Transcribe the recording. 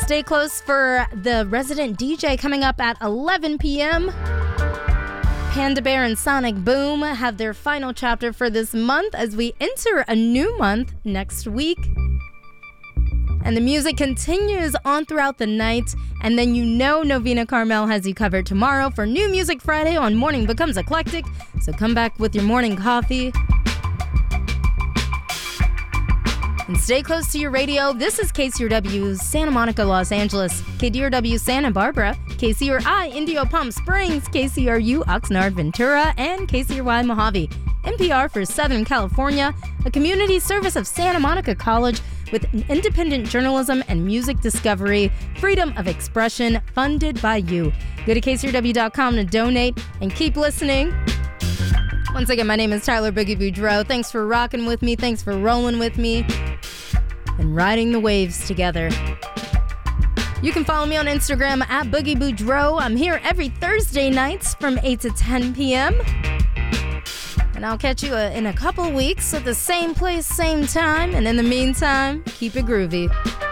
Stay close for the resident DJ coming up at 11 p.m. Panda Bear and Sonic Boom have their final chapter for this month as we enter a new month next week. And the music continues on throughout the night. And then Novena Carmel has you covered tomorrow for New Music Friday on Morning Becomes Eclectic. So come back with your morning coffee. And stay close to your radio. This is KCRW Santa Monica, Los Angeles, KDRW Santa Barbara, KCRI Indio Palm Springs, KCRU Oxnard Ventura, and KCRY Mojave. NPR for Southern California, a community service of Santa Monica College with independent journalism and music discovery, freedom of expression, funded by you. Go to KCRW.com to donate and keep listening. Once again, my name is Tyler Boogie Boudreaux. Thanks for rocking with me. Thanks for rolling with me and riding the waves together. You can follow me on Instagram at Boogie Boudreaux. I'm here every Thursday nights from 8 to 10 p.m. And I'll catch you in a couple weeks at the same place, same time. And in the meantime, keep it groovy.